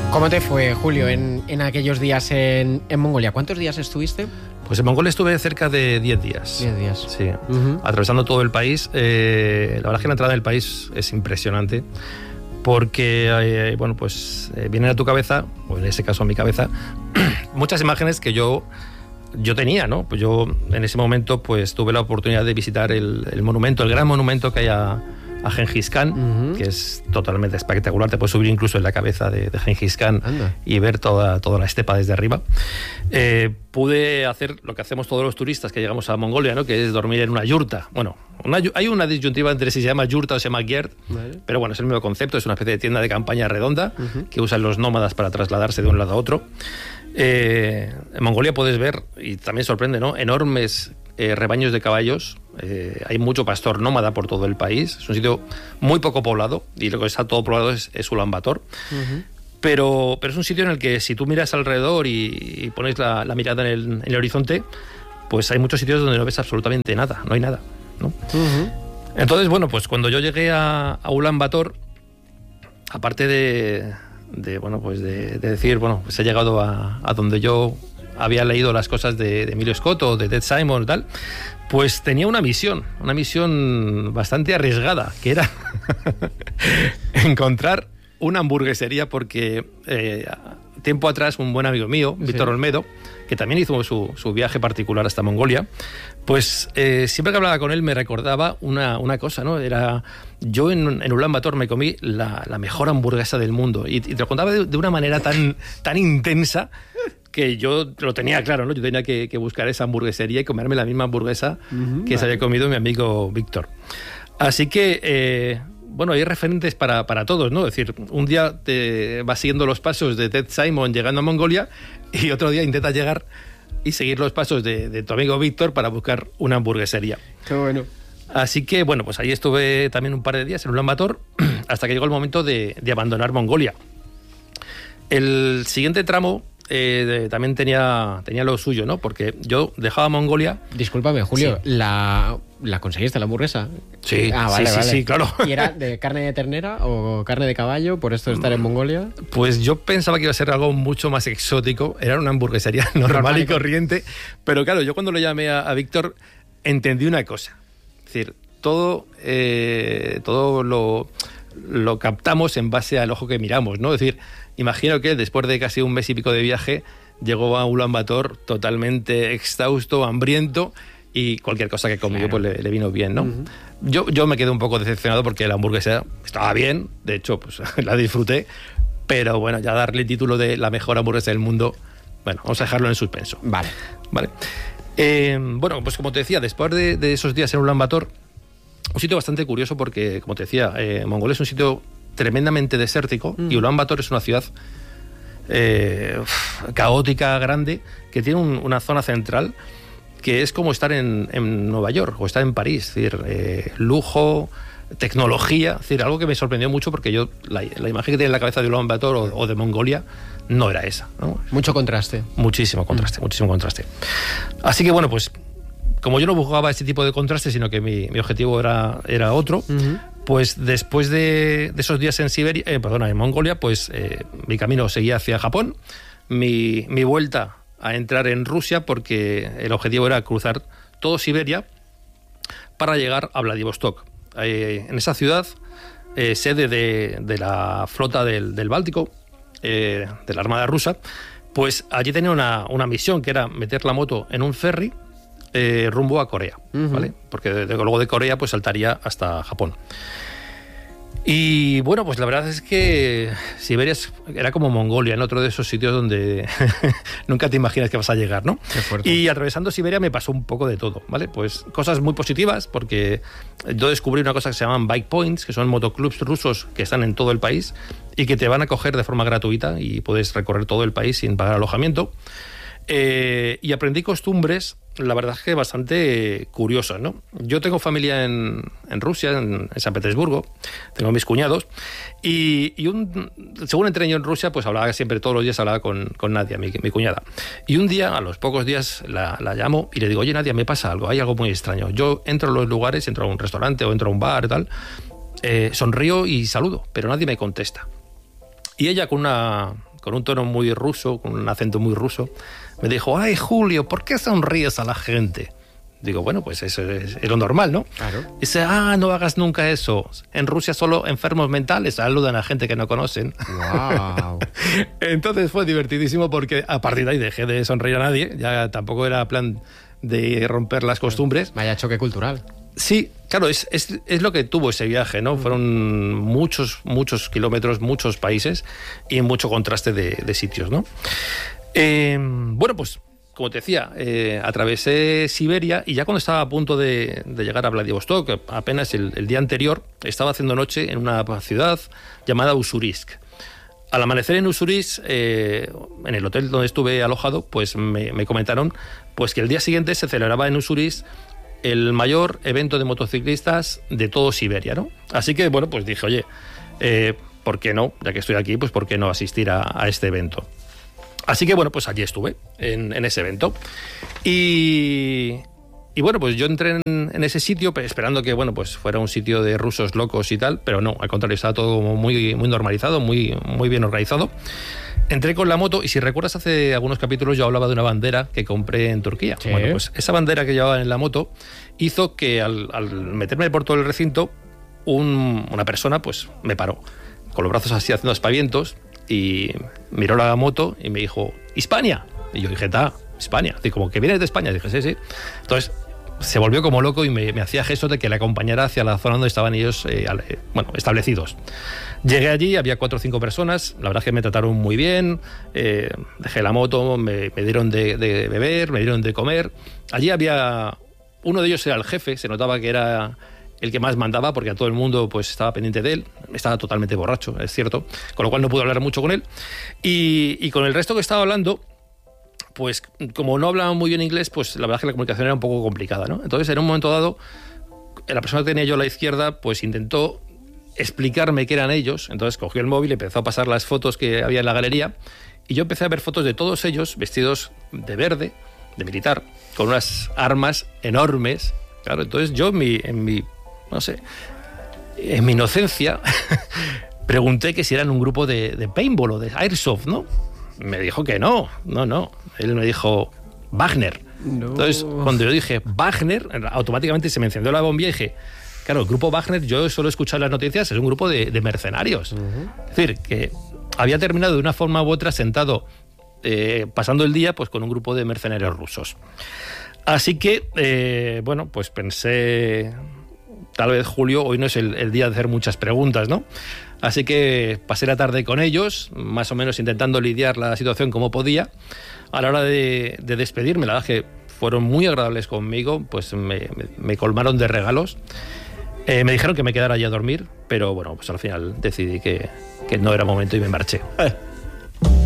¿Cómo te fue, Julio, en aquellos días en Mongolia? ¿Cuántos días estuviste? Pues en Mongolia estuve cerca de 10 días. 10 días. Sí, atravesando todo el país. La verdad es que la entrada del país es impresionante porque, vienen a tu cabeza, o en ese caso a mi cabeza, muchas imágenes que yo tenía, ¿no? Pues yo en ese momento pues tuve la oportunidad de visitar el monumento, el gran monumento que hay a Gengis Khan, que es totalmente espectacular. Te puedes subir incluso en la cabeza de Gengis Khan y ver toda la estepa desde arriba. Pude hacer lo que hacemos todos los turistas que llegamos a Mongolia, ¿no? Que es dormir en una yurta. Bueno, hay una disyuntiva entre si se llama yurta o se llama gert, pero bueno, es el mismo concepto. Es una especie de tienda de campaña redonda que usan los nómadas para trasladarse de un lado a otro. En Mongolia puedes ver, y también sorprende, ¿no?, enormes rebaños de caballos. Hay mucho pastor nómada por todo el país. Es un sitio muy poco poblado y lo que está todo poblado es Ulan Bator. Pero es un sitio en el que si tú miras alrededor y pones la mirada en el horizonte, pues hay muchos sitios donde no ves absolutamente nada, no hay nada, ¿no? Entonces, bueno, pues cuando yo llegué a Ulan Bator, aparte de decir, bueno, pues he llegado a donde yo había leído las cosas de Emilio Scott o de Ted Simon y tal, pues tenía una misión bastante arriesgada, que era encontrar una hamburguesería, porque tiempo atrás un buen amigo mío, Víctor Olmedo, que también hizo su viaje particular hasta Mongolia, pues siempre que hablaba con él me recordaba una cosa, ¿no? Era, yo en Ulan Bator me comí la mejor hamburguesa del mundo, y te lo contaba de una manera tan intensa que yo lo tenía claro, ¿no? Yo tenía que buscar esa hamburguesería y comerme la misma hamburguesa que se había comido mi amigo Víctor. Así que, hay referentes para todos, ¿no? Es decir, un día te vas siguiendo los pasos de Ted Simon llegando a Mongolia y otro día intentas llegar y seguir los pasos de tu amigo Víctor para buscar una hamburguesería. Qué bueno. Así que, pues ahí estuve también un par de días en Ulan Bator hasta que llegó el momento de abandonar Mongolia. El siguiente tramo también tenía lo suyo, ¿no? Porque yo dejaba Mongolia... Discúlpame, Julio, sí. ¿La conseguiste, la hamburguesa? Sí, vale. Sí, claro. ¿Y era de carne de ternera o carne de caballo, por esto de estar en Mongolia? Pues yo pensaba que iba a ser algo mucho más exótico. Era una hamburguesería normal y corriente. Pero claro, yo cuando lo llamé a Víctor entendí una cosa. Es decir, todo lo captamos en base al ojo que miramos, ¿no? Es decir, imagino que después de casi un mes y pico de viaje llegó a Ulan Bator totalmente exhausto, hambriento, y cualquier cosa que comió pues le vino bien, ¿no? Yo me quedé un poco decepcionado porque la hamburguesa estaba bien, de hecho pues la disfruté, pero bueno, ya darle el título de la mejor hamburguesa del mundo, bueno, vamos a dejarlo en suspenso. Vale. Pues como te decía, después de esos días en Ulan Bator, un sitio bastante curioso porque, como te decía, Mongolia es un sitio tremendamente desértico y Ulan Bator es una ciudad caótica, grande, que tiene una zona central que es como estar en Nueva York o estar en París. Es decir, lujo, tecnología, es decir, algo que me sorprendió mucho porque yo la imagen que tenía en la cabeza de Ulan Bator o de Mongolia no era esa, ¿no? Mucho contraste. Muchísimo contraste. Así que pues como yo no buscaba ese tipo de contraste, sino que mi objetivo era otro, pues después de esos días en Mongolia, pues mi camino seguía hacia Japón, mi vuelta a entrar en Rusia, porque el objetivo era cruzar todo Siberia para llegar a Vladivostok. En esa ciudad, sede de la flota del Báltico, de la Armada rusa, pues allí tenía una misión, que era meter la moto en un ferry rumbo a Corea, ¿vale? Porque luego de Corea pues saltaría hasta Japón. Y pues la verdad es que Siberia era como Mongolia, en otro de esos sitios donde nunca te imaginas que vas a llegar, ¿no? Qué fuerte. Y atravesando Siberia me pasó un poco de todo, ¿vale? Pues cosas muy positivas, porque yo descubrí una cosa que se llaman bike points, que son motoclubs rusos que están en todo el país y que te van a acoger de forma gratuita y puedes recorrer todo el país sin pagar alojamiento. Y aprendí costumbres, la verdad es que bastante curiosas, ¿no? Yo tengo familia en Rusia, en San Petersburgo, tengo mis cuñados, y según entré yo en Rusia, pues hablaba siempre, todos los días hablaba con Nadia, mi cuñada. Y un día, a los pocos días, la llamo y le digo, oye Nadia, me pasa algo, hay algo muy extraño. Yo entro a los lugares, entro a un restaurante o entro a un bar y tal, sonrío y saludo, pero nadie me contesta. Y ella con con un tono muy ruso, con un acento muy ruso, me dijo: ay, Julio, ¿por qué sonríes a la gente? Digo, bueno, pues eso es lo normal, ¿no? Claro. Dice: no hagas nunca eso. En Rusia solo enfermos mentales saludan a gente que no conocen. Wow. Entonces fue divertidísimo porque a partir de ahí dejé de sonreír a nadie. Ya tampoco era plan de romper las costumbres. Vaya choque cultural. Sí, claro, es lo que tuvo ese viaje, ¿no? Fueron muchos kilómetros, muchos países y mucho contraste de sitios, ¿no? Bueno, pues como te decía, atravesé Siberia y ya cuando estaba a punto de llegar a Vladivostok, apenas el día anterior, estaba haciendo noche en una ciudad llamada Ussurisk. Al amanecer en Ussurisk, en el hotel donde estuve alojado, pues me comentaron pues que el día siguiente se celebraba en Ussurisk el mayor evento de motociclistas de todo Siberia, ¿no? Así que, bueno, pues dije, oye, ¿por qué no? Ya que estoy aquí, pues ¿por qué no asistir a este evento? Así que, bueno, pues allí estuve, en ese evento. Y bueno, pues yo entré en ese sitio esperando que, bueno, pues fuera un sitio de rusos locos y tal, pero no, al contrario, estaba todo como muy normalizado, muy bien organizado. Entré con la moto y si recuerdas hace algunos capítulos yo hablaba de una bandera que compré en Turquía. Sí. Bueno, pues esa bandera que llevaba en la moto hizo que al meterme por todo el recinto una persona pues me paró con los brazos así haciendo aspavientos y miró la moto y me dijo: «Hispania». Y yo dije: «Hispania». Y como que vienes de España. Dije: sí. Entonces se volvió como loco y me hacía gestos de que le acompañara hacia la zona donde estaban ellos establecidos. Llegué allí, había 4 o 5 personas, la verdad es que me trataron muy bien, dejé la moto, me dieron de beber, me dieron de comer. Allí había, uno de ellos era el jefe, se notaba que era el que más mandaba porque a todo el mundo pues estaba pendiente de él, estaba totalmente borracho, es cierto, con lo cual no pude hablar mucho con él. Y con el resto que estaba hablando, pues como no hablaba muy bien inglés, pues la verdad es que la comunicación era un poco complicada, ¿no? Entonces, en un momento dado, la persona que tenía yo a la izquierda, pues intentó explicarme qué eran ellos. Entonces cogió el móvil y empezó a pasar las fotos que había en la galería y yo empecé a ver fotos de todos ellos vestidos de verde, de militar, con unas armas enormes. Claro, entonces yo en mi inocencia pregunté que si eran un grupo de paintball o de airsoft, ¿no? Me dijo que no. Él me dijo Wagner. No. Entonces, cuando yo dije Wagner, automáticamente se me encendió la bombilla y dije: claro, el grupo Wagner, yo solo he escuchado las noticias, es un grupo de mercenarios. Es decir, que había terminado de una forma u otra sentado, pasando el día pues con un grupo de mercenarios rusos. Así que, bueno, pues pensé, tal vez, Julio, hoy no es el día de hacer muchas preguntas, ¿no? Así que pasé la tarde con ellos, más o menos intentando lidiar la situación como podía. A la hora de despedirme, la verdad es que fueron muy agradables conmigo, pues me colmaron de regalos. Me dijeron que me quedara allí a dormir, pero bueno, pues al final decidí que no era momento y me marché.